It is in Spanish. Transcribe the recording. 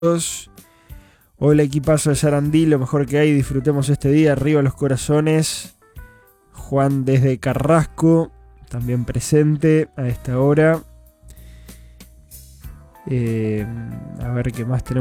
Hola equipazo de Sarandí, lo mejor que hay, disfrutemos este día, arriba los corazones. Juan desde Carrasco, también presente a esta hora. A ver qué más tenemos.